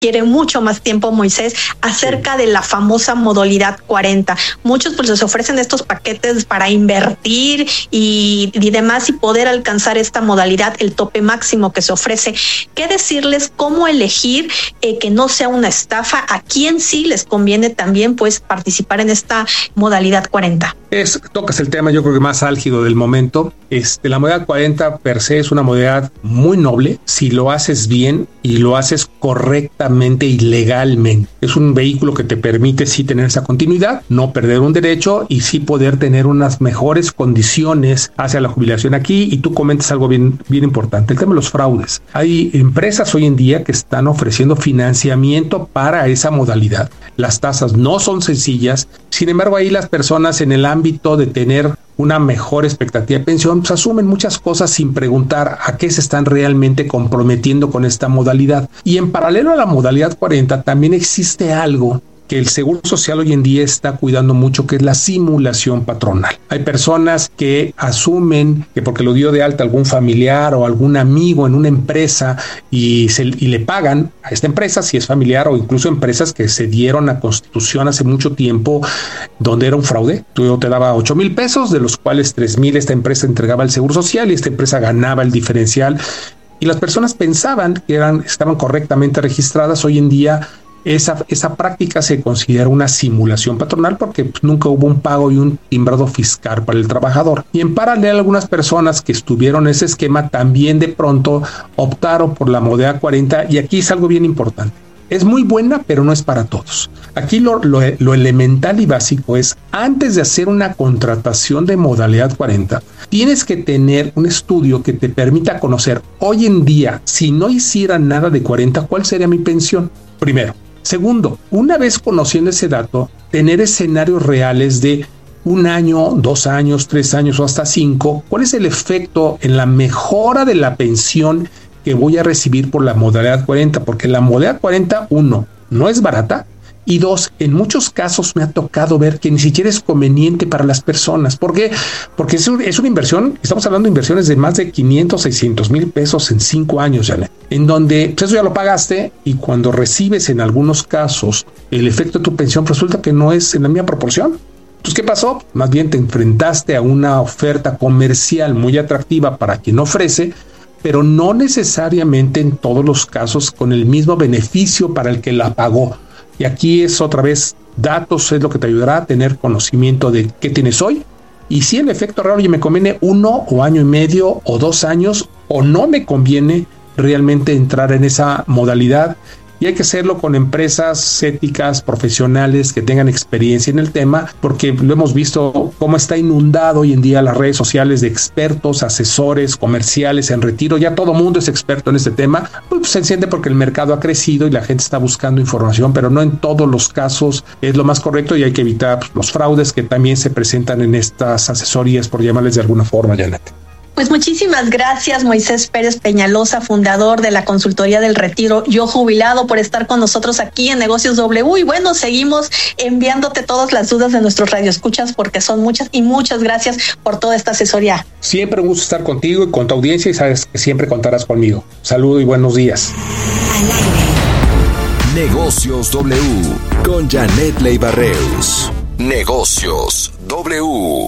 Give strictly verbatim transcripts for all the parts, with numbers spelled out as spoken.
requiere mucho más tiempo, Moisés, acerca de la famosa modalidad cuarenta. Muchos pues les ofrecen estos paquetes para invertir y, y demás y poder alcanzar esta modalidad, el tope máximo que se ofrece. ¿Qué decirles? ¿Cómo elegir eh, que no sea una estafa? ¿A quién sí les conviene también pues participar en esta modalidad cuarenta? Es, tocas el tema yo creo que más álgido del momento. Este, la modalidad cuarenta per se es una modalidad muy noble si lo haces bien y lo haces correctamente y legalmente. Es un vehículo que te permite sí tener esa continuidad, no perder un derecho y sí poder tener unas mejores condiciones hacia la jubilación aquí. Y tú comentas algo bien, bien importante, el tema de los fraudes. Hay empresas hoy en día que están ofreciendo financiamiento para esa modalidad. Las tasas no son sencillas, sin embargo ahí las personas en el ámbito de tener una mejor expectativa de pensión, pues asumen muchas cosas sin preguntar a qué se están realmente comprometiendo con esta modalidad. Y en paralelo a la modalidad cuarenta también existe algo que el Seguro Social hoy en día está cuidando mucho, que es la simulación patronal. Hay personas que asumen que porque lo dio de alta algún familiar o algún amigo en una empresa y, se, y le pagan a esta empresa, si es familiar, o incluso empresas que se dieron a Constitución hace mucho tiempo donde era un fraude. Tú te daba ocho mil pesos, de los cuales tres mil esta empresa entregaba al Seguro Social y esta empresa ganaba el diferencial. Y las personas pensaban que eran, estaban correctamente registradas. Hoy en día Esa, esa práctica se considera una simulación patronal porque pues, nunca hubo un pago y un timbrado fiscal para el trabajador. Y en paralelo, algunas personas que estuvieron en ese esquema también de pronto optaron por la modalidad cuarenta, y aquí es algo bien importante. Es muy buena, pero no es para todos. Aquí lo, lo, lo elemental y básico es, antes de hacer una contratación de modalidad cuarenta, tienes que tener un estudio que te permita conocer, hoy en día, si no hiciera nada de cuarenta, ¿cuál sería mi pensión? Primero. Segundo, una vez conociendo ese dato, tener escenarios reales de un año, dos años, tres años o hasta cinco. ¿Cuál es el efecto en la mejora de la pensión que voy a recibir por la modalidad cuarenta? Porque la modalidad cuarenta, uno, no es barata. Y dos, en muchos casos me ha tocado ver que ni siquiera es conveniente para las personas. ¿Por qué? Porque es, un, es una inversión, estamos hablando de inversiones de más de quinientos, seiscientos mil pesos en cinco años, Janet, en donde pues eso ya lo pagaste, y cuando recibes en algunos casos el efecto de tu pensión, resulta que no es en la misma proporción. Entonces, ¿qué pasó? Más bien te enfrentaste a una oferta comercial muy atractiva para quien ofrece, pero no necesariamente en todos los casos con el mismo beneficio para el que la pagó. Y aquí es otra vez, datos es lo que te ayudará a tener conocimiento de qué tienes hoy. Y si el efecto real, oye, me conviene uno o año y medio o dos años, o no me conviene realmente entrar en esa modalidad. Y hay que hacerlo con empresas éticas, profesionales, que tengan experiencia en el tema, porque lo hemos visto cómo está inundado hoy en día las redes sociales de expertos, asesores, comerciales en retiro. Ya todo mundo es experto en este tema. Pues se enciende porque el mercado ha crecido y la gente está buscando información, pero no en todos los casos es lo más correcto, y hay que evitar pues, los fraudes que también se presentan en estas asesorías, por llamarles de alguna forma, Janet. Pues muchísimas gracias, Moisés Pérez Peñalosa, fundador de la Consultoría del Retiro Yo Jubilado, por estar con nosotros aquí en Negocios W. Y bueno, seguimos enviándote todas las dudas de nuestros radioescuchas, porque son muchas, y muchas gracias por toda esta asesoría. Siempre un gusto estar contigo y con tu audiencia, y sabes que siempre contarás conmigo. Saludo y buenos días. Negocios W con Janet Leiva-Reus. Negocios W.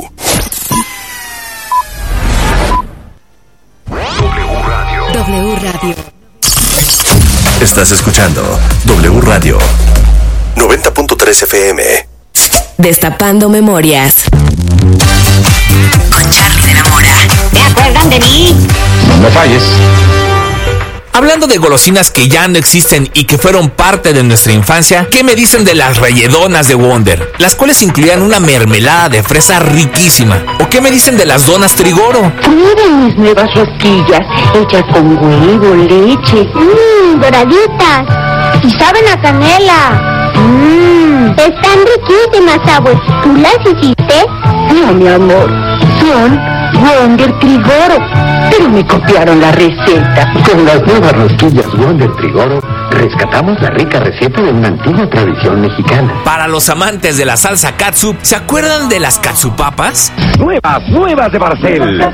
W Radio. Estás escuchando W Radio noventa punto tres F M. Destapando memorias. Con Charlie de la Mora. ¿Se acuerdan de mí? No me falles. Hablando de golosinas que ya no existen y que fueron parte de nuestra infancia, ¿qué me dicen de las relledonas de Wonder? Las cuales incluían una mermelada de fresa riquísima. ¿O qué me dicen de las donas Trigoro? Miren mis nuevas rosquillas, hechas con huevo, leche. Mmm, doraditas. Y saben a canela. Mmm, están riquísimas, abuelo. ¿Tú las hiciste? No, mi amor. Son Wonder Trigoro. Pero me copiaron la receta. Con las nuevas rosquillas Wonder Trigoro, rescatamos la rica receta de una antigua tradición mexicana. Para los amantes de la salsa catsup, ¿se acuerdan de las catsupapas? Nuevas, nuevas de Barcel.